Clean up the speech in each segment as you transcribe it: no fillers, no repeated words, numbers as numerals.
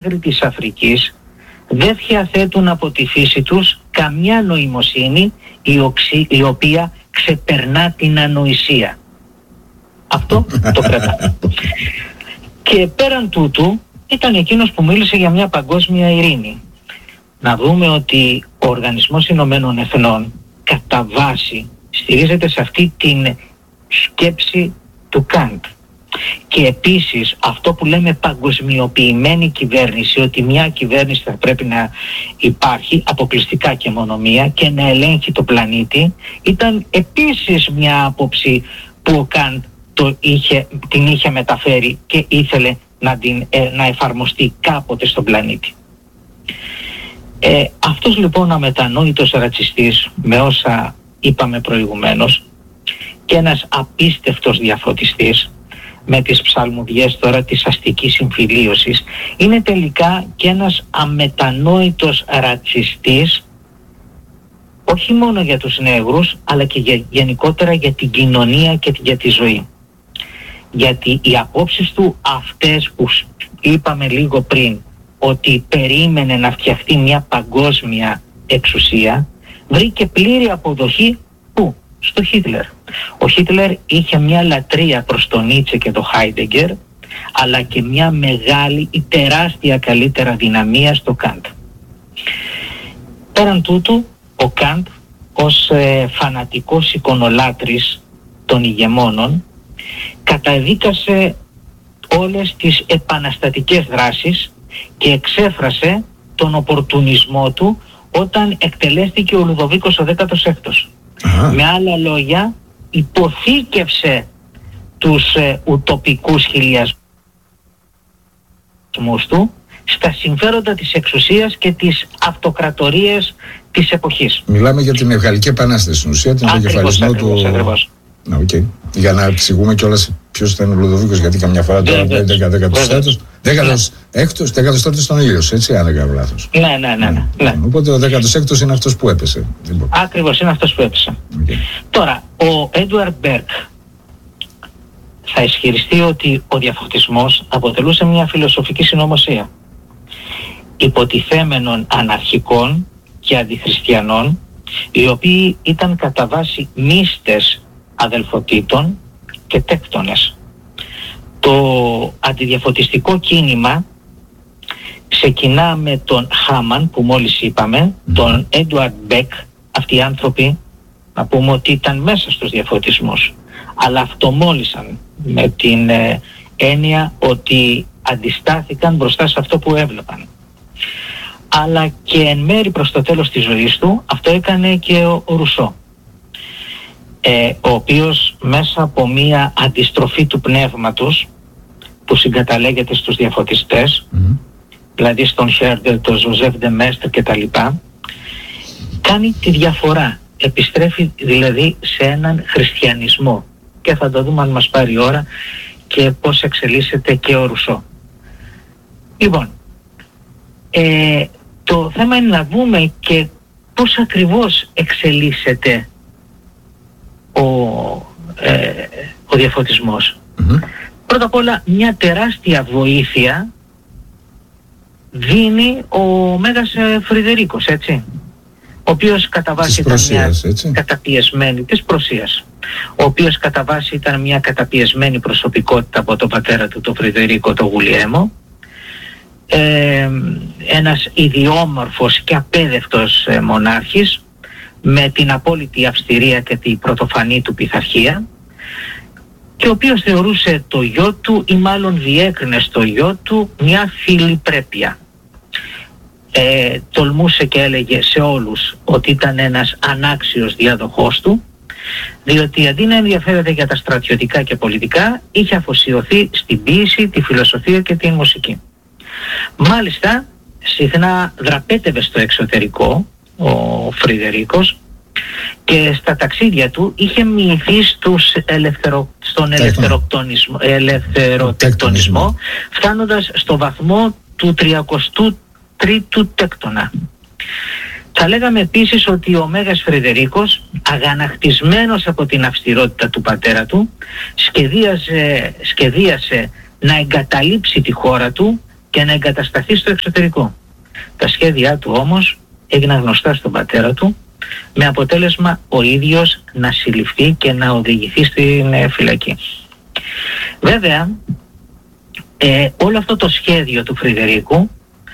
της Αφρικής δεν διαθέτουν από τη φύση τους καμιά νοημοσύνη η οποία ξεπερνά την ανοησία. Αυτό το κρατάμε. Και πέραν τούτου ήταν εκείνος που μίλησε για μια παγκόσμια ειρήνη. Να δούμε ότι ο Οργανισμός Ηνωμένων Εθνών κατά βάση στηρίζεται σε αυτή την σκέψη του Καντ. Και επίσης αυτό που λέμε παγκοσμιοποιημένη κυβέρνηση, ότι μια κυβέρνηση θα πρέπει να υπάρχει αποκλειστικά και μόνο μία και να ελέγχει το πλανήτη, ήταν επίσης μια άποψη που ο Καντ την είχε μεταφέρει και ήθελε να εφαρμοστεί κάποτε στον πλανήτη. Αυτός λοιπόν αμετανόητος ρατσιστής, με όσα είπαμε προηγουμένως, και ένας απίστευτος διαφωτιστής με τις ψαλμουδιές τώρα της αστικής συμφιλίωσης, είναι τελικά και ένας αμετανόητος ρατσιστής, όχι μόνο για τους νέγρους αλλά και γενικότερα για την κοινωνία και για τη ζωή. Γιατί οι απόψεις του αυτές που είπαμε λίγο πριν, ότι περίμενε να φτιαχτεί μια παγκόσμια εξουσία, βρήκε πλήρη αποδοχή που? Στο Χίτλερ. Ο Χίτλερ είχε μια λατρεία προς τον Νίτσε και τον Χάιντεγκερ, αλλά και μια μεγάλη ή τεράστια καλύτερα δυναμία στο Καντ. Πέραν τούτου, ο Καντ ως φανατικός εικονολάτρης των ηγεμόνων καταδίκασε όλες τις επαναστατικές δράσεις και εξέφρασε τον οπορτουνισμό του όταν εκτελέστηκε ο Λουδοβίκος ο 16ος. Με άλλα λόγια, υποθήκευσε τους ουτοπικούς χιλιασμούς του στα συμφέροντα της εξουσίας και τις αυτοκρατορίες της εποχής. Μιλάμε για την Γαλλική Επανάσταση, στην ουσία, τον εγκεφαλισμό του... Ακριβώς. Okay. Για να εξηγούμε κιόλας ποιος ήταν ο Λουδοβίκος, γιατί καμιά φορά τώρα 14ος, 16ος ήταν ο ήλιος, έτσι, αν δεν κάνω λάθος. Ναι. Οπότε ο 16ος είναι αυτός που έπεσε. Ακριβώς, είναι αυτός που έπεσε. Okay. Τώρα, ο Έντουαρντ Μπέρκ θα ισχυριστεί ότι ο διαφωτισμός αποτελούσε μια φιλοσοφική συνωμοσία υποτιθέμενων αναρχικών και αντιχριστιανών, οι οποίοι ήταν κατά βάση μίστες αδελφοτήτων και τέκτονες. Το αντιδιαφωτιστικό κίνημα ξεκινά με τον Χάμαν που μόλις είπαμε, τον Έντουαρντ Μπέκ. Αυτοί οι άνθρωποι, να πούμε ότι ήταν μέσα στους διαφωτισμούς, αλλά αυτομόλυσαν με την έννοια ότι αντιστάθηκαν μπροστά σε αυτό που έβλεπαν. Αλλά και εν μέρει προς το τέλος της ζωής του αυτό έκανε και ο Ρουσό, ο οποίος μέσα από μία αντιστροφή του πνεύματος που συγκαταλέγεται στους διαφωτιστές, δηλαδή στον Χέρντελ, τον Ζωζέφ ντε Μέστρ και τα λοιπά, κάνει τη διαφορά, επιστρέφει δηλαδή σε έναν χριστιανισμό, και θα το δούμε αν μας πάρει η ώρα και πώς εξελίσσεται και ο Ρουσό. Λοιπόν, το θέμα είναι να δούμε και πώς ακριβώς εξελίσσεται ο διαφωτισμός. Πρώτα απ' όλα μια τεράστια βοήθεια δίνει ο Μέγας Φρυδερίκος, έτσι, ο οποίος κατά βάση ήταν μια καταπιεσμένη της Προσίας, ο οποίος κατά βάση ήταν μια καταπιεσμένη προσωπικότητα από τον πατέρα του, τον Φρυδερίκο, τον Γουλιέμο, ένας ιδιόμορφος και απέδευτος μονάρχης με την απόλυτη αυστηρία και την πρωτοφανή του πειθαρχία, και ο οποίος θεωρούσε το γιο του, ή μάλλον διέκρινε στο γιο του, μια φιλιπρέπεια. Τολμούσε και έλεγε σε όλους ότι ήταν ένας ανάξιος διαδοχός του, διότι αντί να ενδιαφέρεται για τα στρατιωτικά και πολιτικά, είχε αφοσιωθεί στην ποίηση, τη φιλοσοφία και την μουσική. Μάλιστα, συχνά δραπέτευε στο εξωτερικό ο Φρυδερίκος, και στα ταξίδια του είχε μοιηθεί στον ελευθεροτεκτονισμό, φτάνοντας στο βαθμό του 33ου τέκτονα. Θα λέγαμε επίσης ότι ο Μέγας Φρυδερίκος, αγανακτισμένος από την αυστηρότητα του πατέρα του, σχεδίασε να εγκαταλείψει τη χώρα του και να εγκατασταθεί στο εξωτερικό. Τα σχέδιά του όμως έγιναν γνωστά στον πατέρα του, με αποτέλεσμα ο ίδιος να συλληφθεί και να οδηγηθεί στην φυλακή. Βέβαια, όλο αυτό το σχέδιο του Φρυδερίκου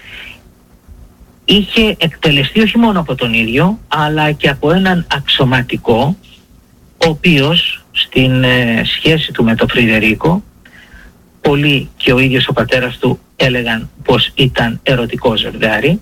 είχε εκτελεστεί όχι μόνο από τον ίδιο, αλλά και από έναν αξιωματικό, ο οποίος στην σχέση του με τον Φρυδερίκο, πολλοί και ο ίδιος ο πατέρας του έλεγαν πως ήταν ερωτικό ζευγάρι,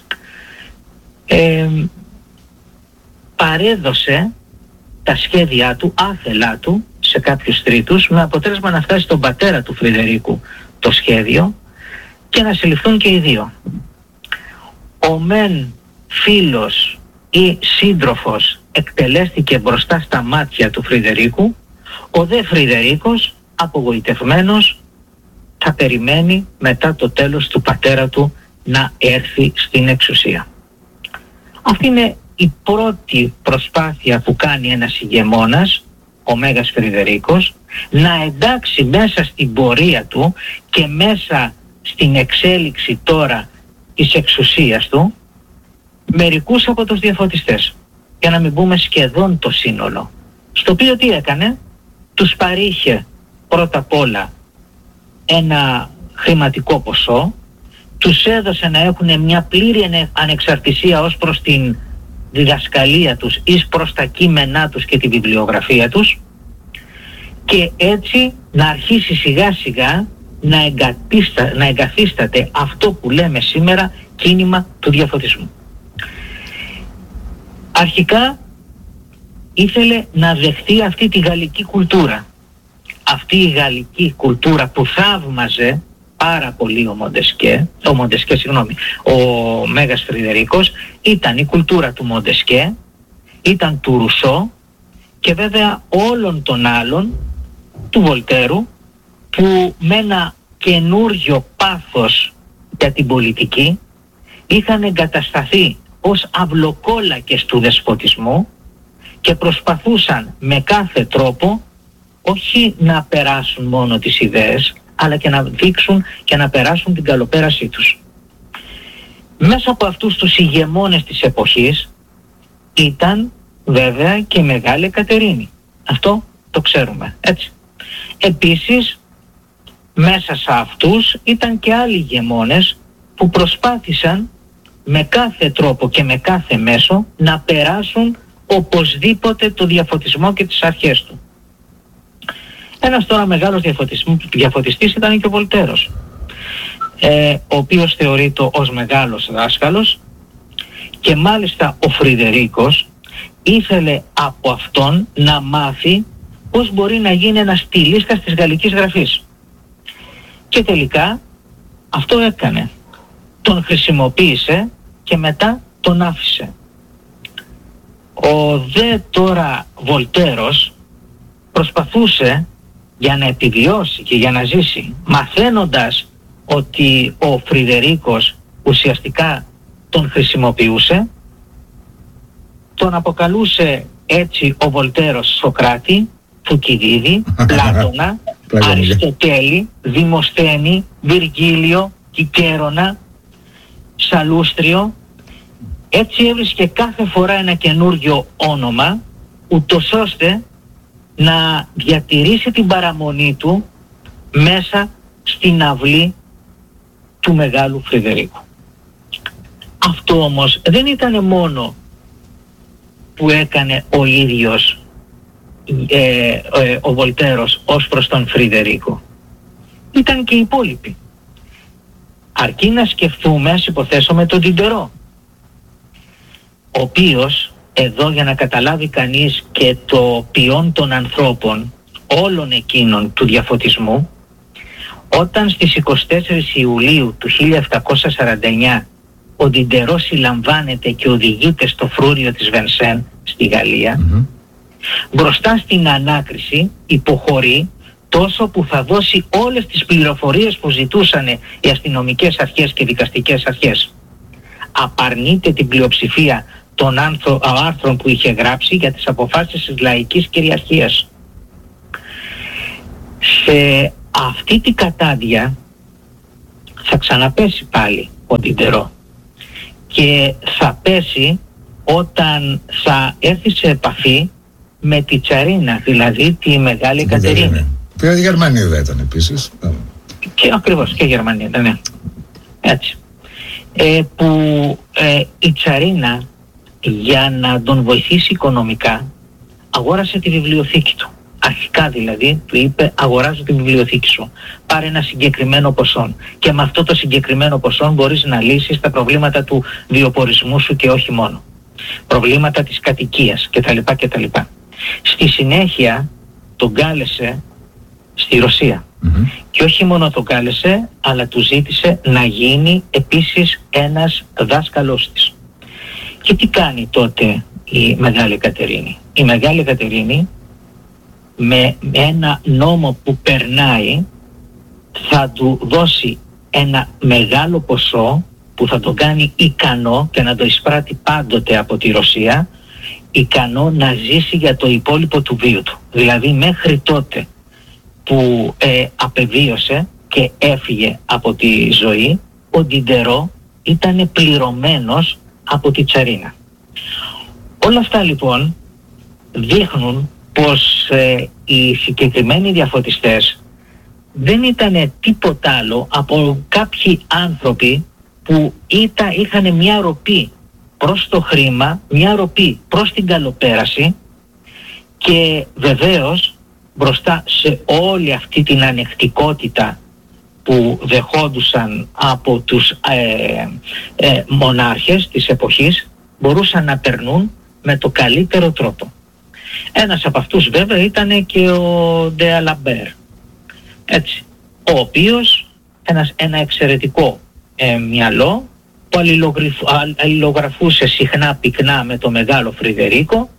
παρέδωσε τα σχέδιά του, άθελά του, σε κάποιους τρίτους, με αποτέλεσμα να φτάσει στον πατέρα του Φρυδερίκου το σχέδιο και να συλληφθούν και οι δύο. Ο μεν φίλος ή σύντροφος εκτελέστηκε μπροστά στα μάτια του Φρυδερίκου, ο δε Φρυδερίκος, απογοητευμένος, θα περιμένει μετά το τέλος του πατέρα του να έρθει στην εξουσία. Αυτή είναι η πρώτη προσπάθεια που κάνει ένας ηγεμόνας, ο Μέγας Φρυδερίκος, να εντάξει μέσα στην πορεία του και μέσα στην εξέλιξη τώρα της εξουσίας του μερικούς από τους διαφωτιστές, για να μην πούμε σχεδόν το σύνολο, στο οποίο τι έκανε? Τους παρήχε πρώτα απ' όλα ένα χρηματικό ποσό, τους έδωσε να έχουν μια πλήρη ανεξαρτησία ως προς την διδασκαλία τους ή προς τα κείμενά τους και τη βιβλιογραφία τους, και έτσι να αρχίσει σιγά σιγά να εγκαθίσταται αυτό που λέμε σήμερα κίνημα του διαφωτισμού. Αρχικά ήθελε να δεχτεί αυτή τη γαλλική κουλτούρα. Αυτή η γαλλική κουλτούρα που θαύμαζε πάρα πολύ ο Μέγας Φρυδερίκος, ήταν η κουλτούρα του Μοντεσκέ, ήταν του Ρουσό και βέβαια όλων των άλλων, του Βολτέρου, που με ένα καινούριο πάθος για την πολιτική είχαν εγκατασταθεί ως αυλοκόλακες του δεσποτισμού και προσπαθούσαν με κάθε τρόπο όχι να περάσουν μόνο τις ιδέες, αλλά και να δείξουν και να περάσουν την καλοπέρασή τους. Μέσα από αυτούς τους ηγεμόνες της εποχής ήταν βέβαια και η Μεγάλη Εκατερίνη. Αυτό το ξέρουμε, έτσι. Επίσης, μέσα σε αυτούς ήταν και άλλοι ηγεμόνες που προσπάθησαν με κάθε τρόπο και με κάθε μέσο να περάσουν οπωσδήποτε το διαφωτισμό και τις αρχές του. Ένας τώρα μεγάλος διαφωτιστής ήταν και ο Βολτέρος, ο οποίος θεωρείται ως μεγάλος δάσκαλος, και μάλιστα ο Φρυδερίκος ήθελε από αυτόν να μάθει πώς μπορεί να γίνει ένας στιλίστας της γαλλικής γραφής. Και τελικά αυτό έκανε. Τον χρησιμοποίησε και μετά τον άφησε. Ο δε τώρα Βολτέρος προσπαθούσε για να επιβιώσει και για να ζήσει, μαθαίνοντας ότι ο Φρυδερίκος ουσιαστικά τον χρησιμοποιούσε, τον αποκαλούσε έτσι ο Βολτέρος Σοκράτη, Θουκυδίδη, Πλάτωνα, Αριστοτέλη, Δημοσθένη, Βυργίλιο, Κικέρονα, Σαλούστριο. Έτσι έβρισκε κάθε φορά ένα καινούργιο όνομα, ούτως ώστε να διατηρήσει την παραμονή του μέσα στην αυλή του Μεγάλου Φρυδερίκου. Αυτό όμως δεν ήταν μόνο που έκανε ο ίδιος ο Βολτέρος ως προς τον Φρυδερίκο. Ήταν και οι υπόλοιποι. Αρκεί να σκεφτούμε, ας υποθέσουμε, τον Τιντερό, ο οποίος εδώ, για να καταλάβει κανείς και το ποιόν των ανθρώπων όλων εκείνων του διαφωτισμού, όταν στις 24 Ιουλίου του 1749 ο Τιντερό συλλαμβάνεται και οδηγείται στο φρούριο της Βενσέν στη Γαλλία, μπροστά στην ανάκριση υποχωρεί, τόσο που θα δώσει όλες τις πληροφορίες που ζητούσαν οι αστυνομικές αρχές και δικαστικές αρχές. Απαρνείται την πλειοψηφία των άρθρων που είχε γράψει για τις αποφάσεις της λαϊκής κυριαρχίας. Σε αυτή την κατάδια θα ξαναπέσει πάλι ο Ντιντερό και θα πέσει όταν θα έρθει σε επαφή με τη Τσαρίνα, δηλαδή τη Μεγάλη Εκατερίνη. Και η Γερμανίδα ήταν επίσης. Και ακριβώς, και η Γερμανίδα, ναι. Έτσι. Που η Τσαρίνα, για να τον βοηθήσει οικονομικά, αγόρασε τη βιβλιοθήκη του. Αρχικά δηλαδή του είπε: αγοράζω τη βιβλιοθήκη σου, πάρε ένα συγκεκριμένο ποσό και με αυτό το συγκεκριμένο ποσό μπορείς να λύσεις τα προβλήματα του βιοπορισμού σου και όχι μόνο. Προβλήματα της κατοικίας κτλ. Στη συνέχεια τον κάλεσε στη Ρωσία. Και όχι μόνο τον κάλεσε, αλλά του ζήτησε να γίνει επίσης ένας δάσκαλός της. Και τι κάνει τότε η Μεγάλη Εκατερίνη? Η Μεγάλη Εκατερίνη, με ένα νόμο που περνάει, θα του δώσει ένα μεγάλο ποσό που θα τον κάνει ικανό και να το εισπράττει πάντοτε από τη Ρωσία, ικανό να ζήσει για το υπόλοιπο του βίου του. Δηλαδή μέχρι τότε που απεβίωσε και έφυγε από τη ζωή, ο Ντιντερό ήταν πληρωμένος από τη Τσαρίνα. Όλα αυτά λοιπόν δείχνουν πως οι συγκεκριμένοι διαφωτιστές δεν ήταν τίποτα άλλο από κάποιοι άνθρωποι που είχαν μια ροπή προς το χρήμα, μια ροπή προς την καλοπέραση, και βεβαίως μπροστά σε όλη αυτή την ανεκτικότητα που δεχόντουσαν από τους μονάρχες της εποχής, μπορούσαν να περνούν με το καλύτερο τρόπο. Ένας από αυτούς βέβαια ήταν και ο Ντε Αλαμπέρ, έτσι, ο οποίος ένα εξαιρετικό μυαλό που αλληλογραφούσε συχνά πυκνά με το μεγάλο Φρυδερίκο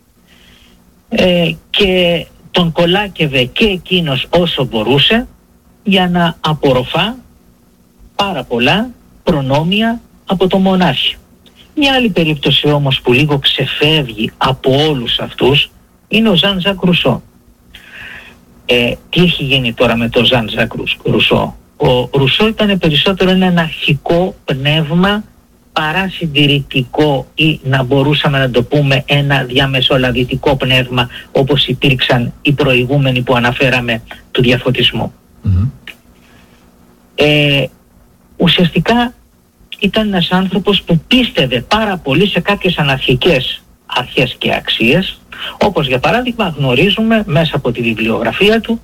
και τον κολάκευε και εκείνος όσο μπορούσε για να απορροφά πάρα πολλά προνόμια από το μονάρχη. Μια άλλη περίπτωση όμως που λίγο ξεφεύγει από όλους αυτούς είναι ο Ζαν Ζακ Ρουσό. Τι έχει γίνει τώρα με τον Ζαν Ζακ Ρουσό? Ο Ρουσό ήταν περισσότερο ένα αρχικό πνεύμα παρά συντηρητικό, ή να μπορούσαμε να το πούμε ένα διαμεσολαβητικό πνεύμα, όπως υπήρξαν οι προηγούμενοι που αναφέραμε του διαφωτισμού. Ουσιαστικά ήταν ένας άνθρωπος που πίστευε πάρα πολύ σε κάποιες αναρχικές αρχές και αξίες, όπως για παράδειγμα γνωρίζουμε μέσα από τη βιβλιογραφία του,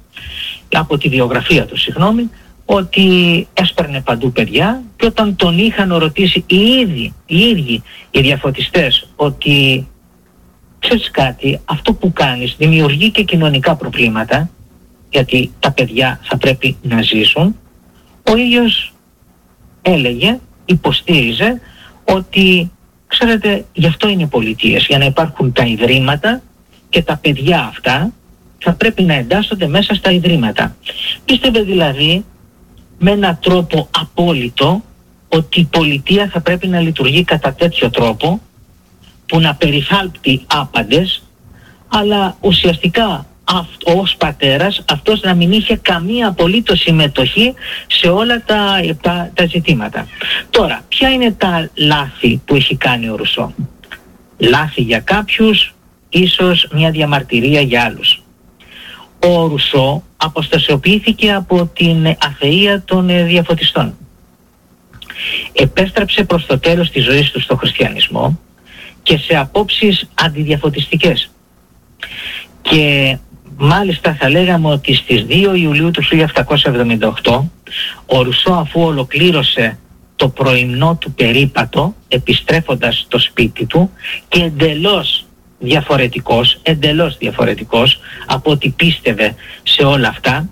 ότι έσπαιρνε παντού παιδιά, και όταν τον είχαν ρωτήσει οι ίδιοι οι διαφωτιστές ότι ξέρεις κάτι, αυτό που κάνεις δημιουργεί και κοινωνικά προβλήματα, γιατί τα παιδιά θα πρέπει να ζήσουν, ο ίδιος έλεγε, υποστήριζε ότι ξέρετε, γι' αυτό είναι οι πολιτείες, για να υπάρχουν τα ιδρύματα και τα παιδιά αυτά θα πρέπει να εντάσσονται μέσα στα ιδρύματα. Πίστευε δηλαδή με έναν τρόπο απόλυτο ότι η πολιτεία θα πρέπει να λειτουργεί κατά τέτοιο τρόπο που να περιθάλπτει άπαντες, αλλά ουσιαστικά ως πατέρας αυτός να μην είχε καμία απολύτως συμμετοχή σε όλα τα ζητήματα. Τώρα, ποια είναι τα λάθη που έχει κάνει ο Ρουσό? Λάθη για κάποιους, ίσως μια διαμαρτυρία για άλλους. Ο Ρουσό αποστασιοποιήθηκε από την αθεία των διαφωτιστών. Επέστρεψε προς το τέλος της ζωής του στο χριστιανισμό και σε απόψεις αντιδιαφωτιστικές. Και μάλιστα θα λέγαμε ότι στις 2 Ιουλίου του 1778 ο Ρουσό, αφού ολοκλήρωσε το πρωινό του περίπατο επιστρέφοντας στο σπίτι του, και εντελώς διαφορετικός από ό,τι πίστευε σε όλα αυτά,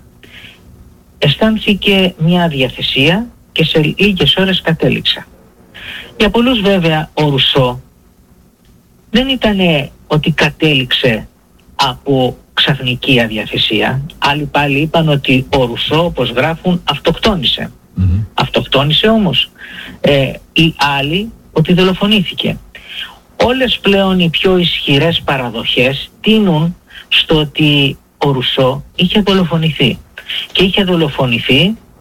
αισθάνθηκε μια αδιαθεσία και σε λίγες ώρες κατέληξε. Για πολλούς βέβαια ο Ρουσό δεν ήταν ότι κατέληξε από ξαφνική αδιαθεσία. Άλλοι πάλι είπαν ότι ο Ρουσό, όπως γράφουν, αυτοκτόνησε. Αυτοκτόνησε όμως. Οι άλλοι ότι δολοφονήθηκε. Όλες πλέον οι πιο ισχυρές παραδοχές τείνουν στο ότι ο Ρουσό είχε δολοφονηθεί. Και είχε δολοφονηθεί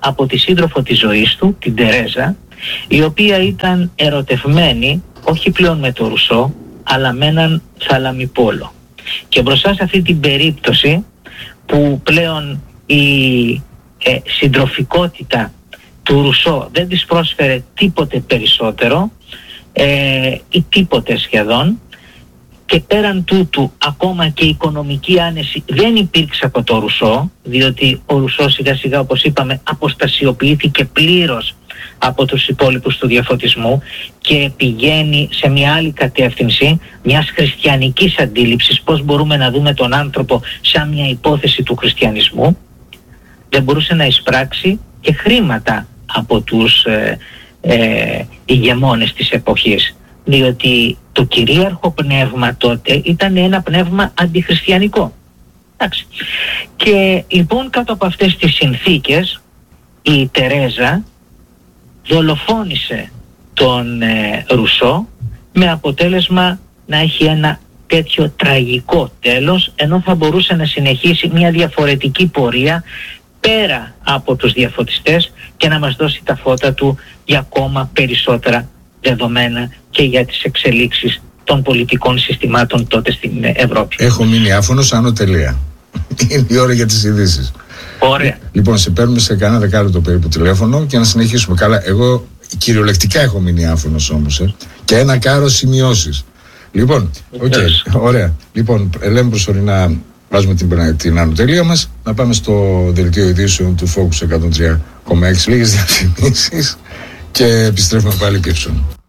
από τη σύντροφο της ζωής του, την Τερέζα, η οποία ήταν ερωτευμένη όχι πλέον με τον Ρουσό, αλλά με έναν θαλαμιπόλο. Και μπροστά σε αυτή την περίπτωση που πλέον η συντροφικότητα του Ρουσό δεν της πρόσφερε τίποτε περισσότερο ή τίποτε σχεδόν, και πέραν τούτου ακόμα και η οικονομική άνεση δεν υπήρξε από το Ρουσό, διότι ο Ρουσό σιγά σιγά, όπως είπαμε, αποστασιοποιήθηκε πλήρως από τους υπόλοιπους του διαφωτισμού και πηγαίνει σε μια άλλη κατεύθυνση μιας χριστιανικής αντίληψης, πώς μπορούμε να δούμε τον άνθρωπο σαν μια υπόθεση του χριστιανισμού. Δεν μπορούσε να εισπράξει και χρήματα από τους ηγεμόνες της εποχής, διότι το κυρίαρχο πνεύμα τότε ήταν ένα πνεύμα αντιχριστιανικό. Εντάξει. Και λοιπόν κάτω από αυτές τις συνθήκες η Τερέζα δολοφόνησε τον Ρουσό, με αποτέλεσμα να έχει ένα τέτοιο τραγικό τέλος, ενώ θα μπορούσε να συνεχίσει μια διαφορετική πορεία πέρα από τους διαφωτιστές και να μας δώσει τα φώτα του για ακόμα περισσότερα δεδομένα και για τις εξελίξεις των πολιτικών συστημάτων τότε στην Ευρώπη. Έχω μείνει άφωνος, άνω τελεία. Είναι η ώρα για τις ειδήσεις. Ωραία. Λοιπόν, σε παίρνουμε σε κανένα δεκάλεπτο περίπου τηλέφωνο και να συνεχίσουμε. Καλά, εγώ κυριολεκτικά έχω μείνει άφωνος όμως. Και ένα κάρο σημειώσεις. Λοιπόν, ωραία. Λοιπόν, λέμε προσωρινά, βάζουμε την άνω τελεία μας. Να πάμε στο δελτίο ειδήσεων του Focus 103,6. Λίγες διαφημίσεις και επιστρέφουμε πάλι πίσω.